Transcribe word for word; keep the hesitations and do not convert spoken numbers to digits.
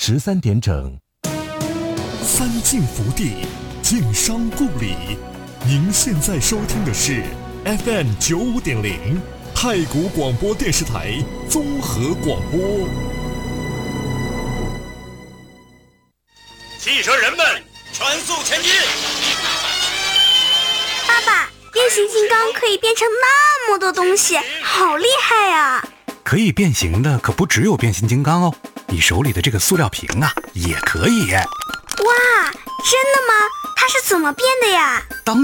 十三点整。 三晋福地，晋商故里。您现在收听的是 F M 九五点零太谷广播电视台综合广播。 汽车人们，全速前进！ 爸爸，变形金刚可以变成那么多东西，好厉害啊！ 可以变形的可不只有变形金刚哦，你手里的这个塑料瓶啊，也可以。 哇，真的吗？它是怎么变的呀？ 当